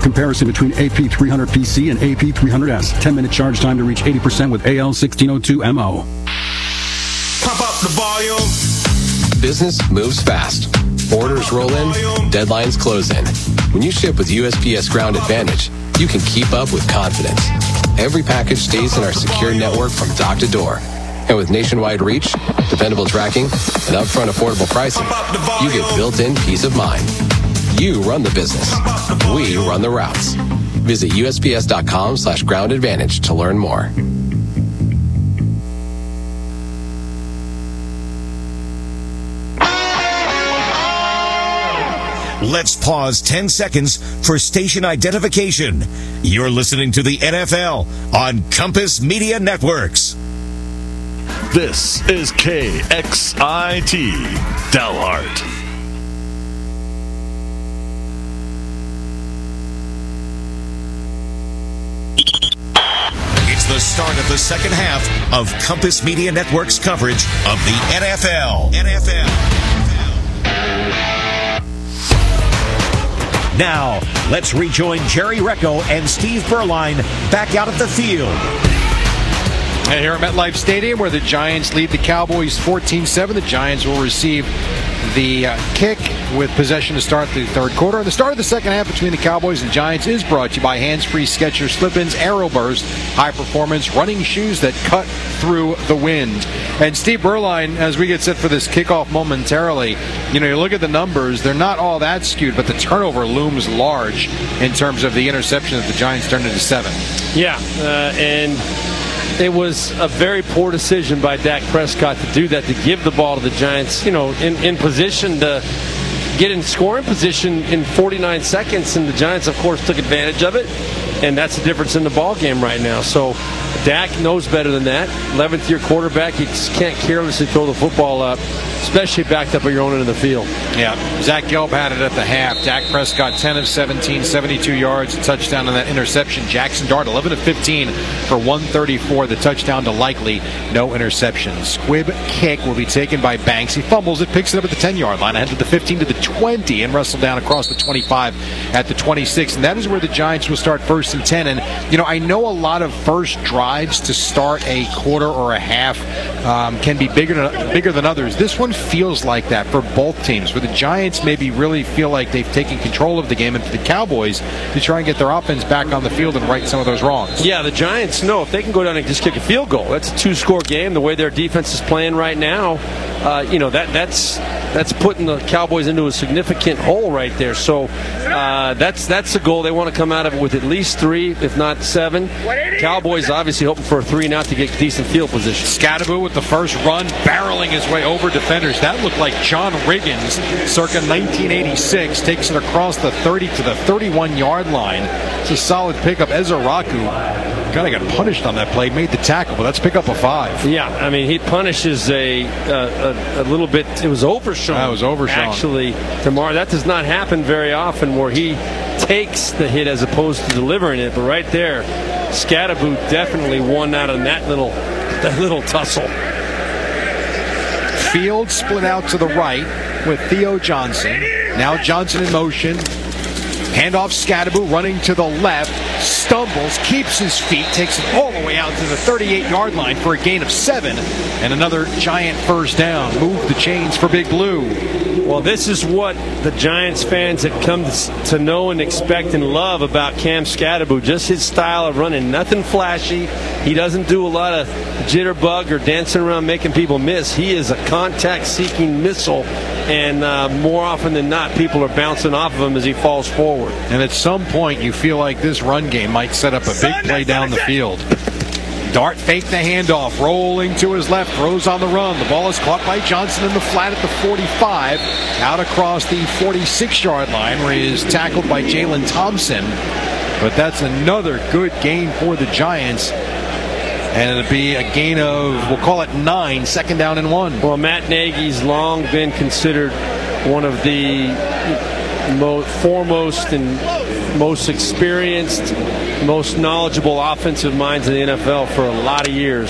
Comparison between AP300PC and AP300S. 10-minute charge time to reach 80% with AL1602MO. Pump up the volume. Business moves fast. Orders roll in, deadlines close in. When you ship with USPS Ground Advantage, you can keep up with confidence. Every package stays in our secure network from dock to door. And with nationwide reach, dependable tracking, and upfront affordable pricing, you get built-in peace of mind. You run the business. We run the routes. Visit USPS.com/Ground Advantage to learn more. Let's pause 10 seconds for station identification. You're listening to the NFL on Compass Media Networks. This is KXIT, Dalhart. It's the start of the second half of Compass Media Network's coverage of the NFL. Now, let's rejoin Jerry Recco and Steve Berline back out at the field. And here at MetLife Stadium, where the Giants lead the Cowboys 14-7, the Giants will receive the kick with possession to start the third quarter. And the start of the second half between the Cowboys and Giants is brought to you by Hands-Free Skechers Slip-ins Aeroburst, high-performance running shoes that cut through the wind. And Steve Berline, as we get set for this kickoff momentarily, you look at the numbers, they're not all that skewed, but the turnover looms large in terms of the interception that the Giants turned into 7. Yeah, and it was a very poor decision by Dak Prescott to do that, to give the ball to the Giants, in position to get in scoring position in 49 seconds, and the Giants, of course, took advantage of it, and that's the difference in the ball game right now. So Dak knows better than that. 11th-year quarterback, you just can't carelessly throw the football up, especially backed up at your own end of the field. Yeah, Zach Gelb had it at the half. Dak Prescott, 10 of 17, 72 yards, a touchdown on that interception. Jackson Dart, 11 of 15 for 134, the touchdown to Likely, no interceptions. Squib kick will be taken by Banks. He fumbles it, picks it up at the 10-yard line, ahead to the 15 to the 20, and wrestled down across the 25 at the 26. And that is where the Giants will start 1st and 10. And, I know a lot of first drives to start a quarter or a half can be bigger than others. This one feels like that for both teams, where the Giants maybe really feel like they've taken control of the game, and for the Cowboys to try and get their offense back on the field and right some of those wrongs. Yeah, the Giants know if they can go down and just kick a field goal, that's a 2-score game. The way their defense is playing right now, that's putting the Cowboys into a significant hole right there. So that's the goal. They want to come out of it with at least 3, if not 7. Cowboys obviously hoping for a 3 and out to get decent field position. Scatterbo with the first run, barreling his way over defenders. That looked like John Riggins circa 1986. Takes it across the 30 to the 31-yard line. It's a solid pickup. Ezra Raku kind of got punished on that play, made the tackle, but that's pick up a 5. Yeah, I mean, he punishes a little bit. It was overshown. That was overshown. Actually, tomorrow. That does not happen very often, where he takes the hit as opposed to delivering it. But right there, Scatterbo definitely won out on that little tussle. Field split out to the right with Theo Johnson. Now Johnson in motion. Handoff Scatterbo running to the left. Stumbles, keeps his feet, takes it all the way out to the 38-yard line for a gain of 7. And another Giant first down. Move the chains for Big Blue. Well, this is what the Giants fans have come to know and expect and love about Cam Scatterbo. Just his style of running. Nothing flashy. He doesn't do a lot of jitterbug or dancing around making people miss. He is a contact-seeking missile, and more often than not, people are bouncing off of him as he falls forward. And at some point, you feel like this run game might set up a big play down the field. Dart faked the handoff, rolling to his left, throws on the run. The ball is caught by Johnson in the flat at the 45, out across the 46-yard line, where he is tackled by Jalen Thompson. But that's another good gain for the Giants. And it'll be a gain of, we'll call it 9, 2nd down and 1. Well, Matt Nagy's long been considered one of the foremost and most experienced, most knowledgeable offensive minds in the NFL for a lot of years.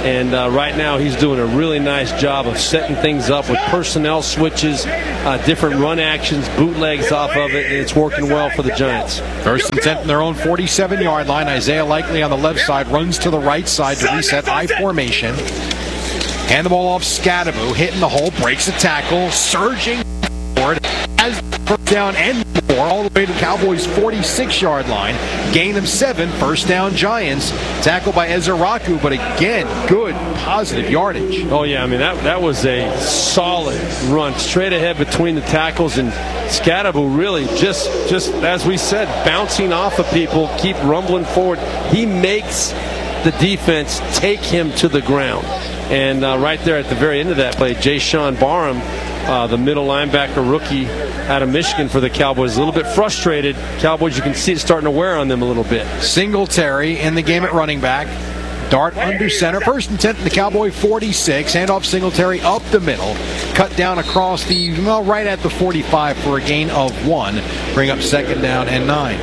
And right now he's doing a really nice job of setting things up with personnel switches, different run actions, bootlegs off of it, and it's working well for the Giants. First and 10 from their own 47-yard line. Isaiah Likely on the left side runs to the right side to reset I formation. Hand the ball off Scadaboo, hitting the hole, breaks a tackle, surging forward, has first down and more, all the way to the Cowboys' 46-yard line. Gain of 7, first down Giants. Tackle by Ezeraku, but again, good, positive yardage. Oh, yeah, I mean, that was a solid run, straight ahead between the tackles, and Scadaboo really just as we said, bouncing off of people, keep rumbling forward. He makes the defense take him to the ground. And right there at the very end of that play, Jayshon Barham, the middle linebacker rookie out of Michigan for the Cowboys, a little bit frustrated. Cowboys, you can see it starting to wear on them a little bit. Singletary in the game at running back. Dart under center. First and 10 in the Cowboy 46. Handoff Singletary up the middle. Cut down across the, right at the 45 for a gain of 1. Bring up second down and 9.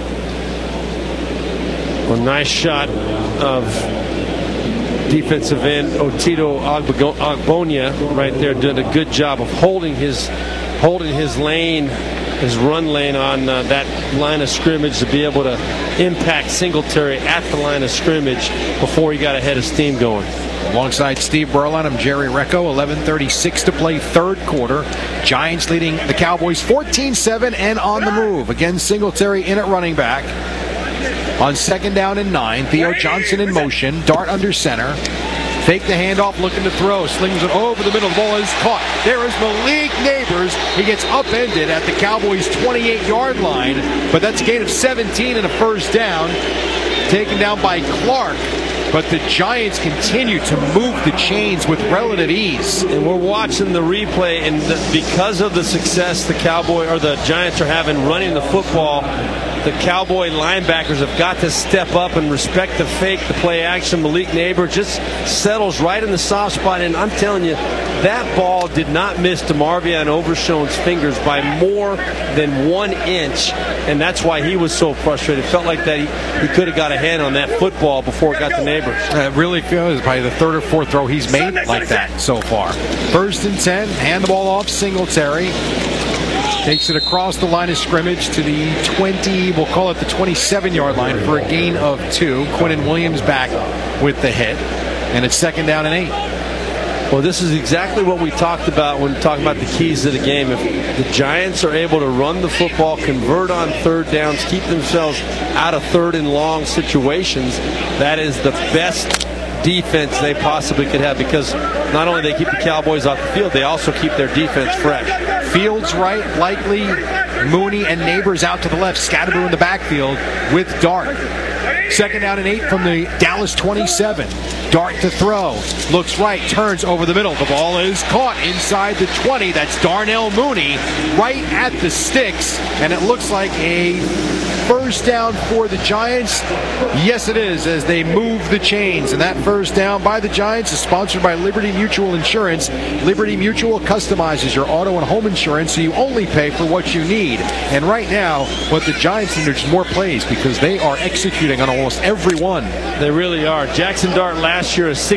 A nice shot of defensive end Otito Agbonia right there, doing a good job of holding his lane, his run lane on that line of scrimmage to be able to impact Singletary at the line of scrimmage before he got ahead of steam going. Alongside Steve Berline, I'm Jerry Recco. 11:36 to play, third quarter. Giants leading the Cowboys 14-7 and on the move. Again, Singletary in at running back. On second down and 9, Theo Johnson in motion. Dart under center. Fake the handoff, looking to throw. Slings it over the middle. The ball is caught. There is Malik Neighbors. He gets upended at the Cowboys' 28-yard line. But that's a gain of 17 and a first down. Taken down by Clark. But the Giants continue to move the chains with relative ease. And we're watching the replay, and because of the success the Giants are having running the football, the Cowboy linebackers have got to step up and respect the fake, the play action. Malik Neighbor just settles right in the soft spot, and I'm telling you, that ball did not miss DeMarvion Overshown's fingers by more than 1 inch, and that's why he was so frustrated. It felt like that he could have got a hand on that football before it got to Neighbors. It really feels probably the third or fourth throw he's made like that so far. First and 10, hand the ball off Singletary. Takes it across the line of scrimmage to the 20, we'll call it the 27-yard line for a gain of 2. Quinnen Williams back with the hit. And it's second down and 8. Well, this is exactly what we talked about when talking about the keys to the game. If the Giants are able to run the football, convert on third downs, keep themselves out of third and long situations, that is the best defense they possibly could have, because not only they keep the Cowboys off the field, they also keep their defense fresh. Fields right, Likely, Mooney, and Neighbors out to the left. Scadaboo in the backfield with Dart. Second down and 8 from the Dallas 27. Dart to throw. Looks right, turns over the middle. The ball is caught inside the 20. That's Darnell Mooney right at the sticks. And it looks like a first down for the Giants. Yes, it is, as they move the chains. And that first down by the Giants is sponsored by Liberty Mutual Insurance. Liberty Mutual customizes your auto and home insurance so you only pay for what you need. And right now, what the Giants need is more plays, because they are executing on almost every one. They really are. Jackson Dart last year is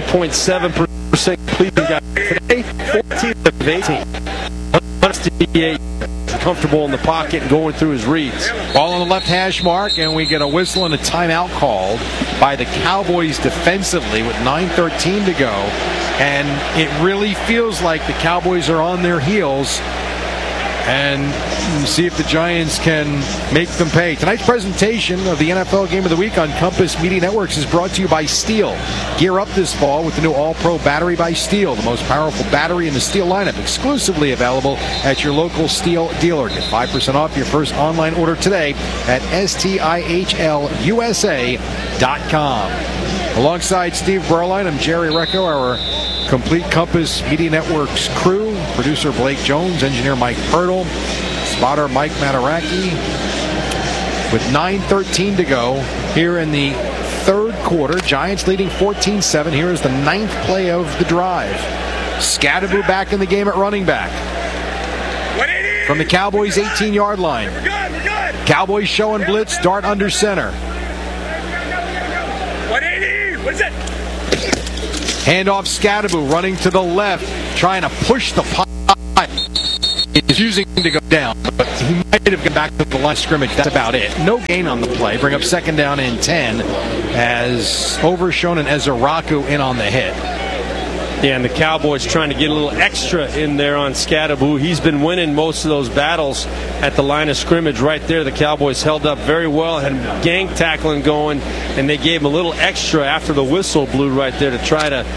63.7% completion guy. Today, 14 of 18. 168. Comfortable in the pocket and going through his reads. Ball on the left hash mark, and we get a whistle and a timeout called by the Cowboys defensively with 9:13 to go. And it really feels like the Cowboys are on their heels, and see if the Giants can make them pay. Tonight's presentation of the NFL Game of the Week on Compass Media Networks is brought to you by Steel. Gear up this fall with the new All-Pro battery by Steel, the most powerful battery in the Steel lineup, exclusively available at your local Steel dealer. Get 5% off your first online order today at STIHLUSA.com. Alongside Steve Berline, I'm Jerry Recco, our complete Compass Media Networks crew. Producer Blake Jones, engineer Mike Purtle, spotter Mike Mataraki. With 9:13 to go here in the third quarter, Giants leading 14-7. Here is the 9th play of the drive. Scadaboo back in the game at running back. From the Cowboys' 18-yard line. Cowboys showing blitz, Dart under center. 180, what is it? Handoff Scadaboo running to the left, trying to push the pile. He's using to go down, but he might have gone back to the line of scrimmage. That's about it. No gain on the play. Bring up 2nd down and 10 as Overshown and Ezeraku in on the hit. Yeah, and the Cowboys trying to get a little extra in there on Scadaboo. He's been winning most of those battles at the line of scrimmage right there. The Cowboys held up very well, had gang tackling going, and they gave him a little extra after the whistle blew right there to try to,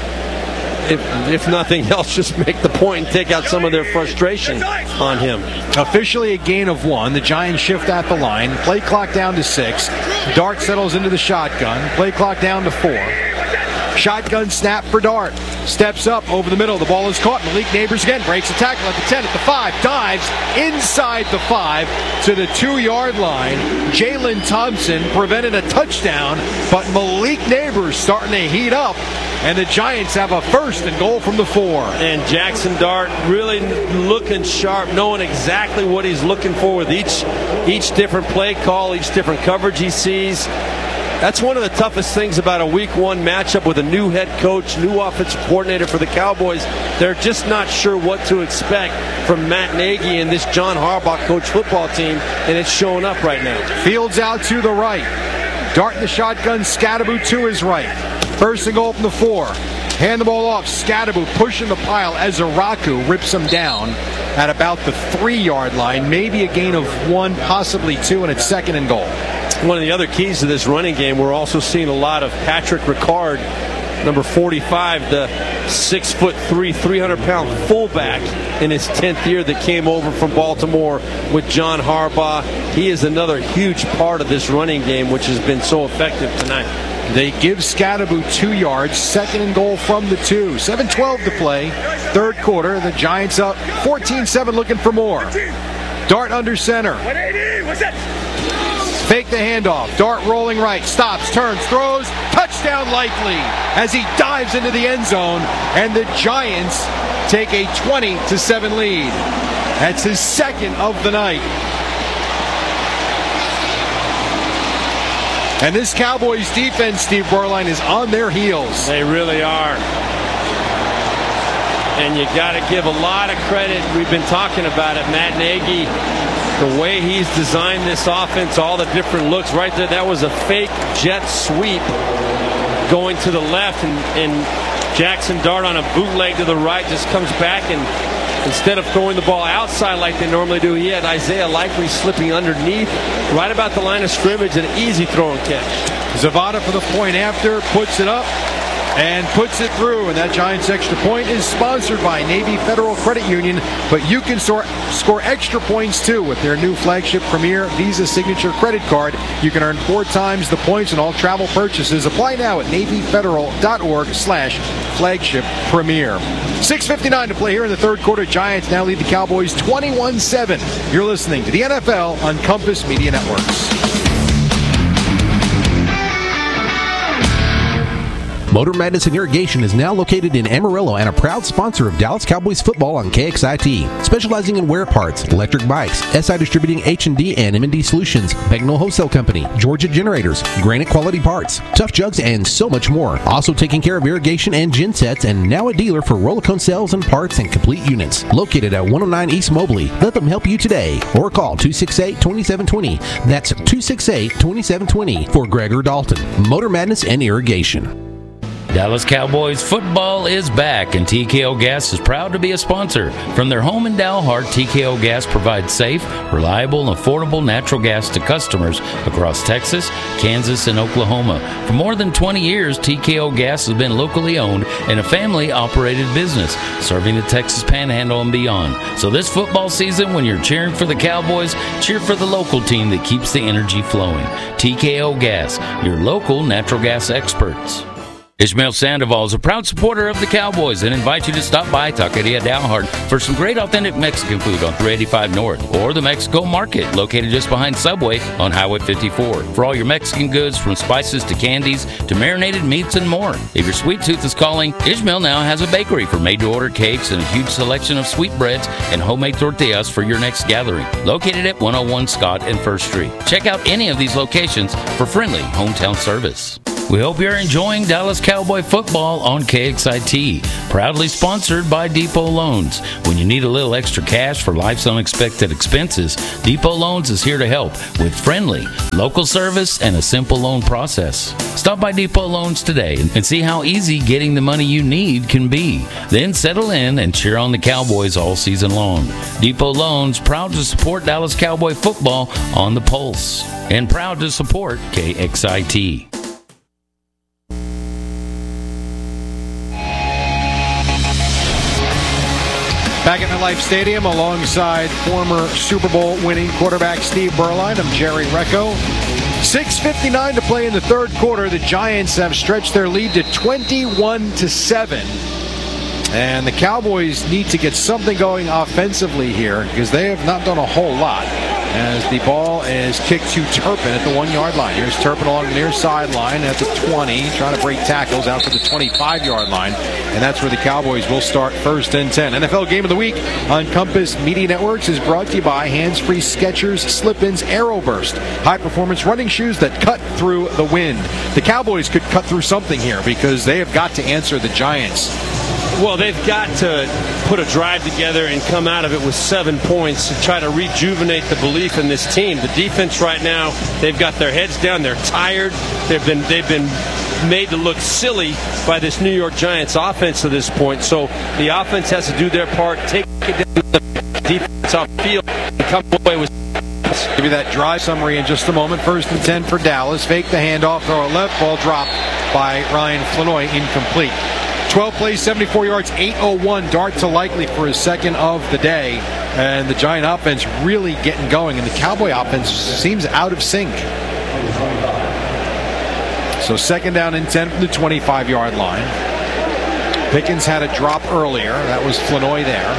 if nothing else, just make the point and take out some of their frustration on him. Officially a gain of 1. The Giants shift at the line. Play clock down to 6. Dart settles into the shotgun. Play clock down to 4. Shotgun snap for Dart. Steps up over the middle. The ball is caught. Malik Neighbors again breaks a tackle at the 10, at the 5. Dives inside the 5 to the 2-yard line. Jalen Thompson prevented a touchdown, but Malik Neighbors starting to heat up. And the Giants have a 1st and goal from the 4. And Jackson Dart really looking sharp, knowing exactly what he's looking for with each different play call, each different coverage he sees. That's one of the toughest things about a Week 1 matchup with a new head coach, new offensive coordinator for the Cowboys. They're just not sure what to expect from Matt Nagy and this John Harbaugh coach football team, and it's showing up right now. Fields out to the right. Dart in the shotgun, Scadaboo to his right. 1st and goal from the 4. Hand the ball off. Scadaboo pushing the pile. Ezeraku rips him down at about the 3-yard line. Maybe a gain of 1, possibly 2, and it's 2nd and goal. One of the other keys to this running game, we're also seeing a lot of Patrick Ricard, number 45, the 6'3", 300-pound fullback in his 10th year that came over from Baltimore with John Harbaugh. He is another huge part of this running game, which has been so effective tonight. They give Scadaboo 2 yards, 2nd and goal from the 2. 7:12 to play, 3rd quarter. The Giants up 14-7, looking for more. Dart under center. Fake the handoff. Dart rolling right. Stops, turns, throws. Touchdown Likely as he dives into the end zone. And the Giants take a 20-7 lead. That's his 2nd of the night. And this Cowboys defense, Steve Borline, is on their heels. They really are. And you got to give a lot of credit. We've been talking about it. Matt Nagy, the way he's designed this offense, all the different looks right there. That was a fake jet sweep going to the left, and Jackson Dart on a bootleg to the right just comes back, and instead of throwing the ball outside like they normally do, he had Isaiah Likely slipping underneath right about the line of scrimmage, an easy throw and catch. Zavada for the point after, puts it up and puts it through, and that Giants extra point is sponsored by Navy Federal Credit Union, but you can score extra points too with their new flagship Premier Visa Signature credit card. You can earn 4 times the points on all travel purchases. Apply now at NavyFederal.org/flagship Premier. 6:59 to play here in the 3rd quarter. Giants now lead the Cowboys 21-7. You're listening to the NFL on Compass Media Networks. Motor Madness and Irrigation is now located in Amarillo and a proud sponsor of Dallas Cowboys football on KXIT. Specializing in wear parts, electric bikes, SI Distributing H&D and M&D Solutions, Bagnall Wholesale Company, Georgia Generators, Granite Quality Parts, Tough Jugs, and so much more. Also taking care of irrigation and gensets, and now a dealer for Rollicone cells and parts and complete units. Located at 109 East Mobley. Let them help you today. Or call 268-2720. That's 268-2720 for Gregor Dalton. Motor Madness and Irrigation. Dallas Cowboys football is back, and TKO Gas is proud to be a sponsor. From their home in Dalhart, TKO Gas provides safe, reliable, and affordable natural gas to customers across Texas, Kansas, and Oklahoma. For more than 20 years, TKO Gas has been locally owned and a family-operated business, serving the Texas Panhandle and beyond. So this football season, when you're cheering for the Cowboys, cheer for the local team that keeps the energy flowing. TKO Gas, your local natural gas experts. Ishmael Sandoval is a proud supporter of the Cowboys and invites you to stop by Taqueria Dalhart for some great authentic Mexican food on 385 North or the Mexico Market located just behind Subway on Highway 54. For all your Mexican goods, from spices to candies to marinated meats and more. If your sweet tooth is calling, Ishmael now has a bakery for made-to-order cakes and a huge selection of sweetbreads and homemade tortillas for your next gathering. Located at 101 Scott and 1st Street. Check out any of these locations for friendly hometown service. We hope you're enjoying Dallas Cowboy football on KXIT. Proudly sponsored by Depot Loans. When you need a little extra cash for life's unexpected expenses, Depot Loans is here to help with friendly, local service and a simple loan process. Stop by Depot Loans today and see how easy getting the money you need can be. Then settle in and cheer on the Cowboys all season long. Depot Loans, proud to support Dallas Cowboy football on the pulse. And proud to support KXIT. Back at MetLife Stadium alongside former Super Bowl winning quarterback Steve Berline, I'm Jerry Recco. 6:59 to play in the third quarter. The Giants have stretched their lead to 21-7. And the Cowboys need to get something going offensively here because they have not done a whole lot. As the ball is kicked to Turpin at the 1-yard line. Here's Turpin along the near sideline at the 20, trying to break tackles out to the 25-yard line. And that's where the Cowboys will start first and 10. NFL Game of the Week on Compass Media Networks is brought to you by Hands-Free Skechers Slip-Ins Aeroburst. High-performance running shoes that cut through the wind. The Cowboys could cut through something here because they have got to answer the Giants. Well, they've got to put a drive together and come out of it with 7 points to try to rejuvenate the belief in this team. The defense right now, they've got their heads down. They're tired. They've been made to look silly by this New York Giants offense to this point. So the offense has to do their part, take it down to the defense off the field, and come away with. Give you that drive summary in just a moment. First and 10 for Dallas. Fake the handoff, throw a left, ball dropped by Ryan Flanoy, incomplete. 12 plays, 74 yards, 8:01. Dart to Likely for his second of the day. And the Giant offense really getting going. And the Cowboy offense seems out of sync. So second down and 10 from the 25-yard line. Pickens had a drop earlier. That was Flanoy there.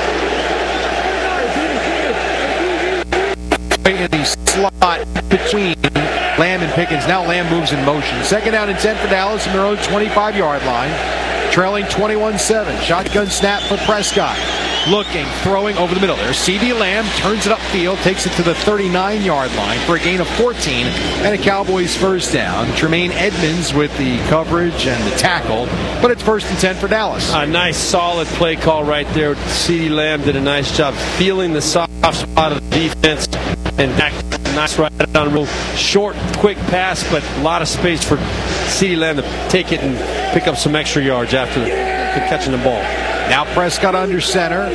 In the slot between Lamb and Pickens. Now Lamb moves in motion. Second down and 10 for Dallas from their own 25-yard line. Trailing 21-7. Shotgun snap for Prescott. Looking, throwing over the middle. There's CeeDee Lamb, turns it upfield, takes it to the 39-yard line for a gain of 14 and a Cowboys first down. Tremaine Edmonds with the coverage and the tackle, but it's first and 10 for Dallas. A nice, solid play call right there. CeeDee Lamb did a nice job feeling the soft spot of the defense and back. Nice right down, real short, quick pass, but a lot of space for CeeDee Lamb to take it and pick up some extra yards after catching the ball. Now Prescott under center.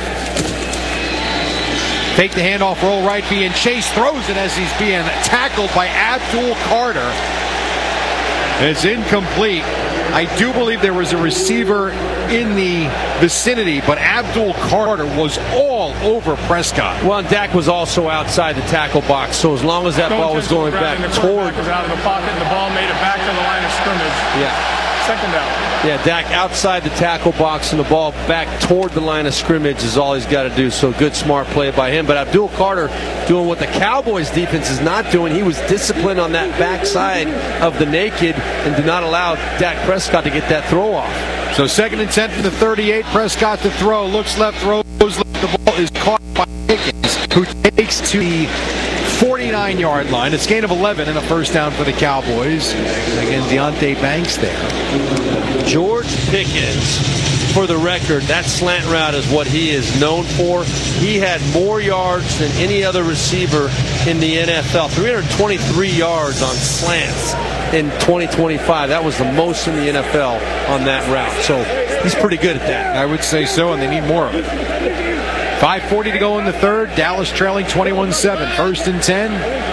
Take the handoff, roll right, and Chase throws it as he's being tackled by Abdul Carter. It's incomplete. I do believe there was a receiver in the vicinity, but Abdul Carter was all over Prescott. Well, and Dak was also outside the tackle box, so as long as that ball was going back toward... was out of the pocket, and the ball made it back to the line of scrimmage. Yeah. Second down. Yeah, Dak outside the tackle box and the ball back toward the line of scrimmage is all he's got to do. So good, smart play by him. But Abdul Carter doing what the Cowboys defense is not doing. He was disciplined on that backside of the naked and did not allow Dak Prescott to get that throw off. So second and 10 from the 38. Prescott to throw. Looks left, throws left. The ball is caught by Pickens, who takes to the 49-yard line. It's gain of 11 and a first down for the Cowboys. Again, Deonte Banks there. George Pickens, for the record, that slant route is what he is known for. He had more yards than any other receiver in the NFL. 323 yards on slants in 2025. That was the most in the NFL on that route. So he's pretty good at that. I would say so, and they need more of it. 5:40 to go in the third. Dallas trailing 21-7. First and 10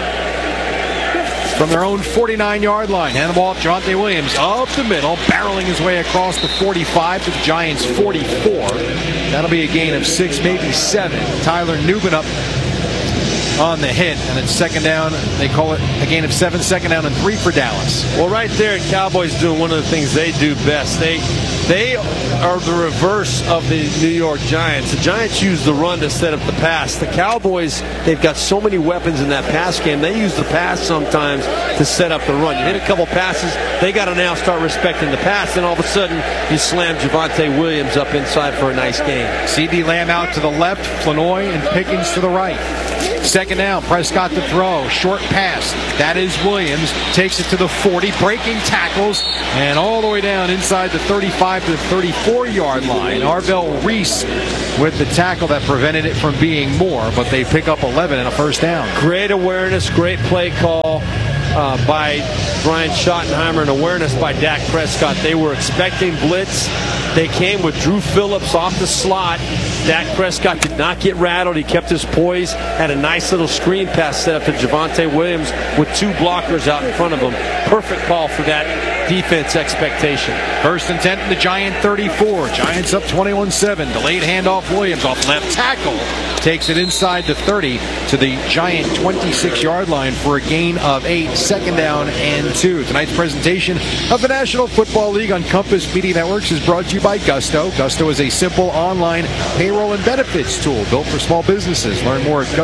from their own 49-yard line. Hand the ball off. Javonte Williams up the middle, barreling his way across the 45 to the Giants' 44. That'll be a gain of 6, maybe 7. Tyler Nubin up on the hit, and it's second down. They call it a gain of 7, second down and 3 for Dallas. Well, right there, Cowboys doing one of the things they do best. They are the reverse of the New York Giants. The Giants use the run to set up the pass. The Cowboys, they've got so many weapons in that pass game. They use the pass sometimes to set up the run. You hit a couple passes, they got to now start respecting the pass, and all of a sudden you slam Javonte Williams up inside for a nice game. CeeDee Lamb out to the left, Flanoy and Pickens to the right. Second down, Prescott to throw, short pass. That is Williams, takes it to the 40, breaking tackles, and all the way down inside the 35 to the 34-yard line. Arvell Reese with the tackle that prevented it from being more, but they pick up 11 and a first down. Great awareness, great play call by Brian Schottenheimer, and awareness by Dak Prescott. They were expecting blitz. They came with Drew Phillips off the slot. Dak Prescott did not get rattled. He kept his poise, had a nice little screen pass set up to Javonte Williams with two blockers out in front of him. Perfect call for that defense expectation. First and 10 to the Giant 34. Giants up 21-7. Delayed handoff, Williams off left tackle. Takes it inside the 30 to the Giant 26-yard line for a gain of 8. Second down and 2. Tonight's presentation of the National Football League on Compass Media Networks is brought to you by Gusto. Gusto is a simple online payroll and benefits tool built for small businesses. Learn more at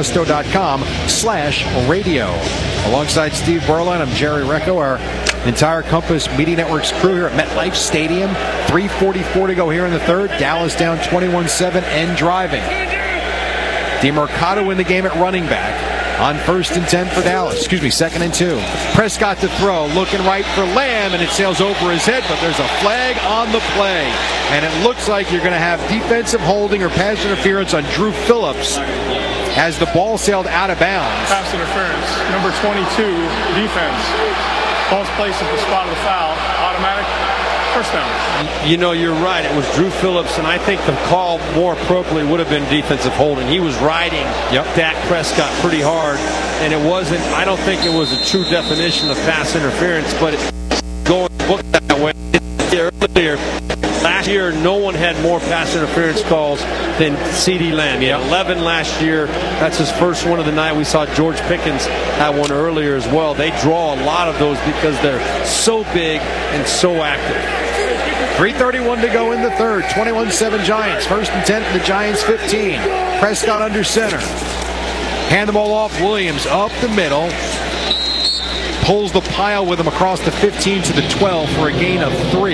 gusto.com/radio. Alongside Steve Berline, I'm Jerry Recco. Our entire Compass Media Networks crew here at MetLife Stadium. 3:44 to go here in the third. Dallas down 21-7 and driving. DeMercado in the game at running back on first and 10 for Dallas. Second and 2. Prescott to throw, looking right for Lamb, and it sails over his head, but there's a flag on the play. And it looks like you're going to have defensive holding or pass interference on Drew Phillips as the ball sailed out of bounds. Pass interference, number 22, defense. Ball's placed at the spot of the foul, automatic. First down. You know, you're right. It was Drew Phillips, and I think the call more appropriately would have been defensive holding. He was riding Dak Prescott pretty hard, and it wasn't, I don't think it was a true definition of pass interference, but going looked that way. Earlier, last year, no one had more pass interference calls than CeeDee Lamb. He had 11 last year. That's his first one of the night. We saw George Pickens have one earlier as well. They draw a lot of those because they're so big and so active. 3:31 to go in the third. 21-7 Giants. First and 10 to the Giants 15. Prescott under center. Hand the ball off. Williams up the middle. Pulls the pile with him across the 15 to the 12 for a gain of 3.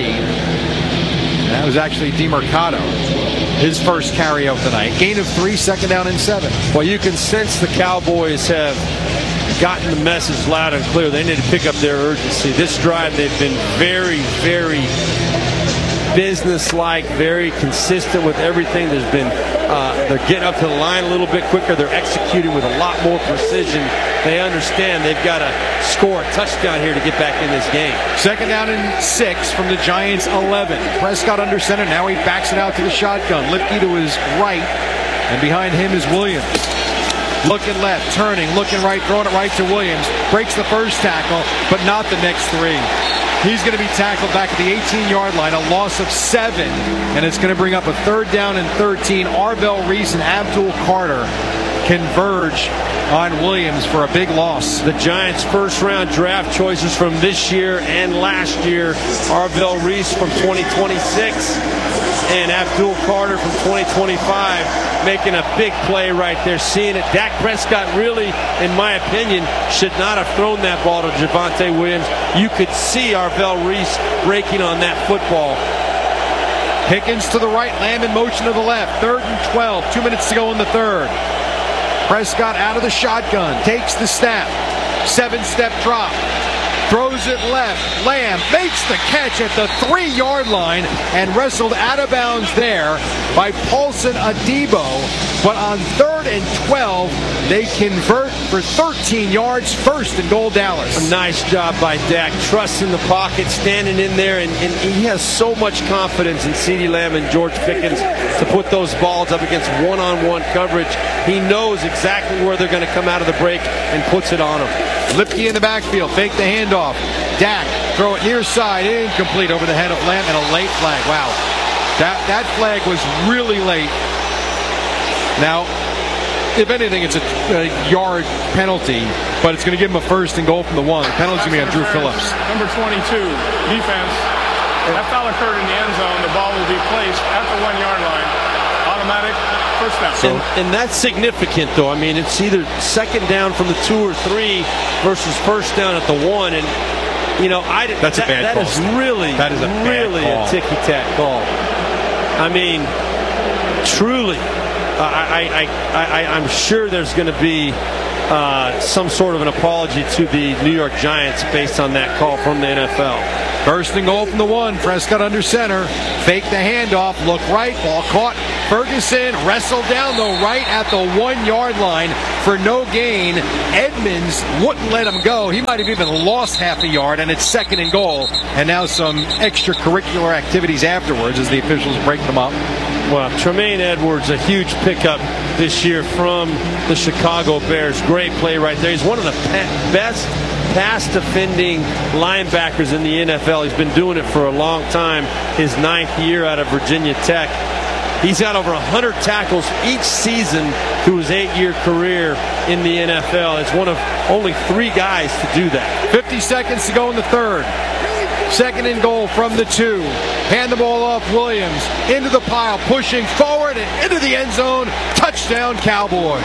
That was actually DeMercado. His first carry of the night. Gain of 3, second down and 7. Well, you can sense the Cowboys have gotten the message loud and clear. They need to pick up their urgency. This drive, they've been very, very business-like, very consistent with everything. There's been, they're getting up to the line a little bit quicker. They're executing with a lot more precision. They understand they've got to score a touchdown here to get back in this game. Second down and 6 from the Giants 11. Prescott under center. Now he backs it out to the shotgun. Lipke to his right, and behind him is Williams. Looking left, turning, looking right, throwing it right to Williams. Breaks the first tackle, but not the next 3. He's going to be tackled back at the 18-yard line, a loss of 7, and it's going to bring up a third down and 13. Arvell Reese and Abdul Carter converge on Williams for a big loss. The Giants' first-round draft choices from this year and last year, Arvell Reese from 2026 and Abdul Carter from 2025, making a big play right there, seeing it. Dak Prescott really, in my opinion, should not have thrown that ball to Javonte Williams. You could see Arvell Reese breaking on that football. Pickens to the right, Lamb in motion to the left. 3rd and 12, 2 minutes to go in the third. Prescott out of the shotgun, takes the snap, 7-step drop, throws it left. Lamb makes the catch at the 3-yard line and wrestled out of bounds there by Paulson Adebo. But on 3rd and 12, they convert for 13 yards, first and goal Dallas. A nice job by Dak, trusting the pocket, standing in there, and he has so much confidence in CeeDee Lamb and George Pickens to put those balls up against one-on-one coverage. He knows exactly where they're going to come out of the break and puts it on them. Lipke in the backfield, fake the handoff. Dak, throw it near side, incomplete over the head of Lamb, and a late flag. Wow, that flag was really late. Now, if anything, it's a yard penalty, but it's going to give him a first and goal from the 1. The penalty's going to be on Drew Phillips. Number 22, defense. That foul occurred in the end zone. The ball will be placed at the 1-yard line. Automatic first down. And that's significant, though. I mean, it's either second down from the 2 or 3 versus first down at the 1. And, you know, that's a bad call. That is really a ticky-tack call. I mean, truly, I'm sure there's going to be some sort of an apology to the New York Giants based on that call from the NFL. First and goal from the 1. Prescott under center. Fake the handoff. Look right. Ball caught. Ferguson wrestled down, though, right at the 1-yard line for no gain. Edmonds wouldn't let him go. He might have even lost half a yard, and it's second and goal. And now some extracurricular activities afterwards as the officials break them up. Well, Tremaine Edwards, a huge pickup this year from the Chicago Bears. Great play right there. He's one of the best pass-defending linebackers in the NFL. He's been doing it for a long time, his 9th year out of Virginia Tech. He's got over 100 tackles each season through his 8-year career in the NFL. It's one of only 3 guys to do that. 50 seconds to go in the third. Second and goal from the 2. Hand the ball off. Williams into the pile, pushing forward and into the end zone. Touchdown, Cowboys.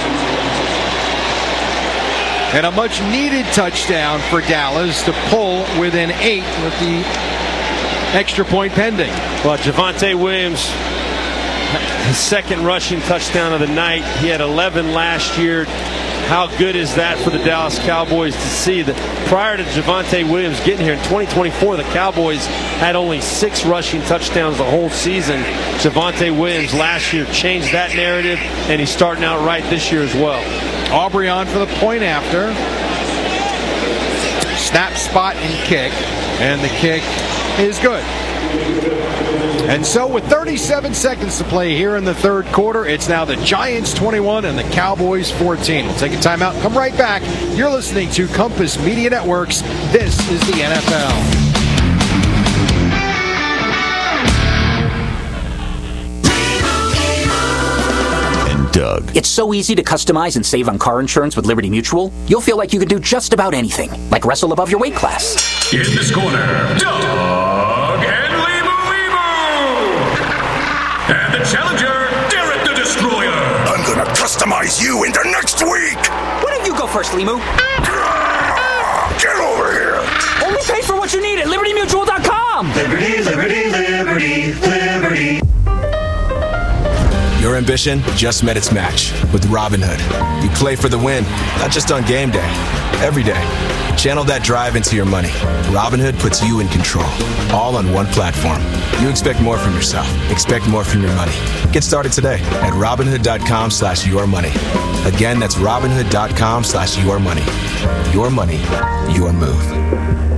And a much-needed touchdown for Dallas to pull within 8 with the extra point pending. Well, Javonte Williams, his second rushing touchdown of the night. He had 11 last year. How good is that for the Dallas Cowboys to see that prior to Javonte Williams getting here in 2024, the Cowboys had only 6 rushing touchdowns the whole season. Javonte Williams last year changed that narrative, and he's starting out right this year as well. Aubrey on for the point after. Snap, spot, and kick. And the kick is good. And so with 37 seconds to play here in the third quarter, it's now the Giants 21 and the Cowboys 14. We'll take a timeout and come right back. You're listening to Compass Media Networks. This is the NFL. Doug. It's so easy to customize and save on car insurance with Liberty Mutual. You'll feel like you can do just about anything, like wrestle above your weight class. In this corner, Doug and Leemu. And the challenger, Derek the Destroyer. I'm gonna customize you into next week. Why don't you go first, Leemu? Get over here. Only pay for what you need at LibertyMutual.com. Liberty, liberty, liberty, liberty. Your ambition just met its match with Robinhood. You play for the win, not just on game day, every day. Channel that drive into your money. Robinhood puts you in control, all on one platform. You expect more from yourself. Expect more from your money. Get started today at Robinhood.com/yourmoney. Again, that's Robinhood.com/yourmoney. Your money, your move.